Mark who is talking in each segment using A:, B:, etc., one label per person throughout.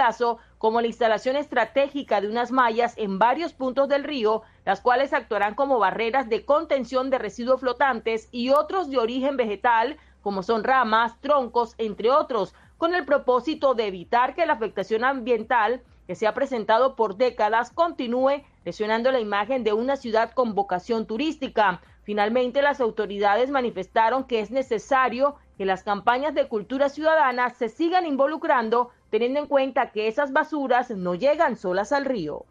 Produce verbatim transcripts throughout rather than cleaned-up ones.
A: plazo, como la instalación estratégica de unas mallas en varios puntos del río, las cuales actuarán como barreras de contención de residuos flotantes y otros de origen vegetal, como son ramas, troncos, entre otros, con el propósito de evitar que la afectación ambiental que se ha presentado por décadas continúe lesionando la imagen de una ciudad con vocación turística. Finalmente, las autoridades manifestaron que es necesario que las campañas de cultura ciudadana se sigan involucrando, teniendo en cuenta que esas basuras no llegan solas al río.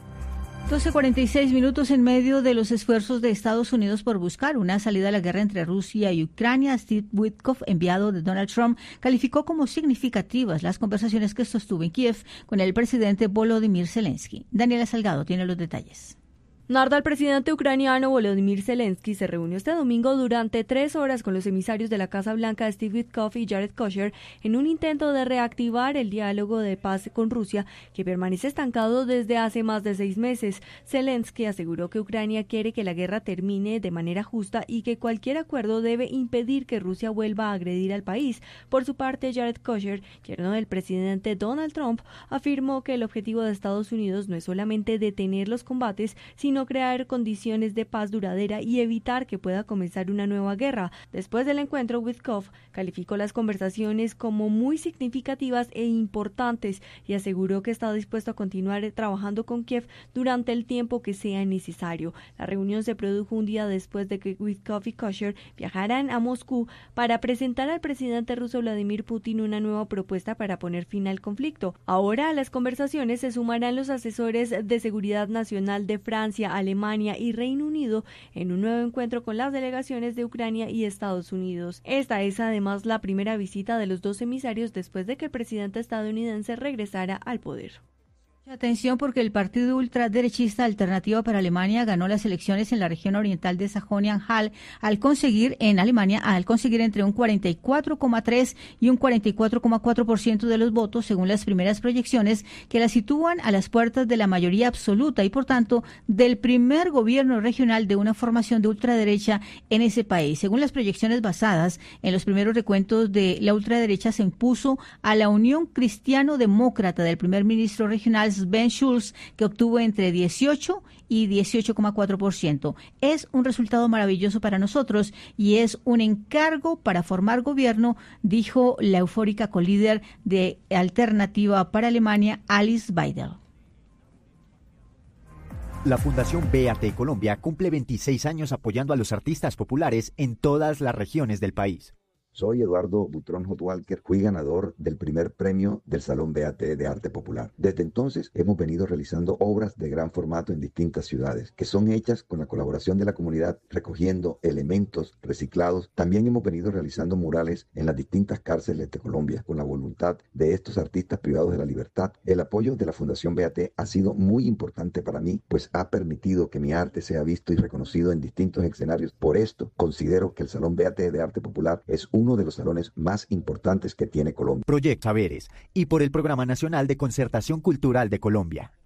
B: doce cuarenta y seis minutos. En medio de los esfuerzos de Estados Unidos por buscar una salida a la guerra entre Rusia y Ucrania, Steve Witkoff, enviado de Donald Trump, calificó como significativas las conversaciones que sostuvo en Kiev con el presidente Volodymyr Zelensky. Daniela Salgado tiene los detalles.
C: Narda, el presidente ucraniano Volodymyr Zelensky se reunió este domingo durante tres horas con los emisarios de la Casa Blanca Steve Witkoff y Jared Kushner en un intento de reactivar el diálogo de paz con Rusia, que permanece estancado desde hace más de seis meses. Zelensky aseguró que Ucrania quiere que la guerra termine de manera justa y que cualquier acuerdo debe impedir que Rusia vuelva a agredir al país. Por su parte, Jared Kushner, yerno del presidente Donald Trump, afirmó que el objetivo de Estados Unidos no es solamente detener los combates, sino sino crear condiciones de paz duradera y evitar que pueda comenzar una nueva guerra. Después del encuentro, Witkoff calificó las conversaciones como muy significativas e importantes y aseguró que está dispuesto a continuar trabajando con Kiev durante el tiempo que sea necesario. La reunión se produjo un día después de que Witkoff y Kushner viajaran a Moscú para presentar al presidente ruso Vladimir Putin una nueva propuesta para poner fin al conflicto. Ahora a las conversaciones se sumarán los asesores de seguridad nacional de Francia, Alemania y Reino Unido en un nuevo encuentro con las delegaciones de Ucrania y Estados Unidos. Esta es además la primera visita de los dos emisarios después de que el presidente estadounidense regresara al poder.
B: Atención, porque el partido ultraderechista Alternativa para Alemania ganó las elecciones en la región oriental de Sajonia-Anhalt al conseguir en Alemania al conseguir entre un cuarenta y cuatro coma tres y un cuarenta y cuatro coma cuatro por ciento de los votos, según las primeras proyecciones, que la sitúan a las puertas de la mayoría absoluta y, por tanto, del primer gobierno regional de una formación de ultraderecha en ese país. Según las proyecciones basadas en los primeros recuentos de la ultraderecha, se impuso a la Unión Cristiano-Demócrata del primer ministro regional Ben Schulz, que obtuvo entre dieciocho y dieciocho coma cuatro por ciento. Es un resultado maravilloso para nosotros y es un encargo para formar gobierno, dijo la eufórica colíder de Alternativa para Alemania, Alice Weidel.
D: La Fundación B A T Colombia cumple veintiséis años apoyando a los artistas populares en todas las regiones del país.
E: Soy Eduardo Butrón Hotwalker, fui ganador del primer premio del Salón B A T de Arte Popular. Desde entonces hemos venido realizando obras de gran formato en distintas ciudades, que son hechas con la colaboración de la comunidad, recogiendo elementos reciclados. También hemos venido realizando murales en las distintas cárceles de Colombia, con la voluntad de estos artistas privados de la libertad. El apoyo de la Fundación B A T ha sido muy importante para mí, pues ha permitido que mi arte sea visto y reconocido en distintos escenarios. Por esto, considero que el Salón B A T de Arte Popular es un uno de los salones más importantes que tiene Colombia.
D: Proyecto Saberes y por el Programa Nacional de Concertación Cultural de Colombia.